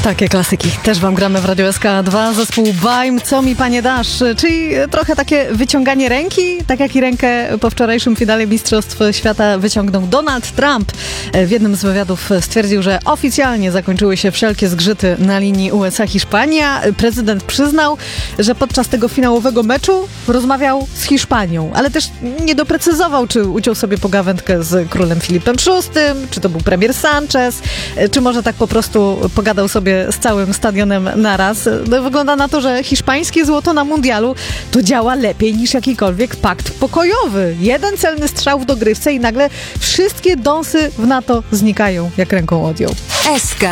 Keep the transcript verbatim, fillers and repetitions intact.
Takie klasyki też wam gramy w Radio S K dwa. Zespół Bajm, Co mi panie dasz? Czyli trochę takie wyciąganie ręki, tak jak i rękę po wczorajszym finale Mistrzostw Świata wyciągnął Donald Trump. W jednym z wywiadów stwierdził, że oficjalnie zakończyły się wszelkie zgrzyty na linii U S A-Hiszpania. Prezydent przyznał, że podczas tego finałowego meczu rozmawiał z Hiszpanią, ale też nie doprecyzował, czy uciął sobie pogawędkę z królem Filipem szóstym, czy to był premier Sanchez, czy może tak po prostu pogadał sobie z całym stadionem naraz. No, wygląda na to, że hiszpańskie złoto na mundialu to działa lepiej niż jakikolwiek pakt pokojowy. Jeden celny strzał w dogrywce i nagle wszystkie dąsy w NATO znikają, jak ręką odjął. S K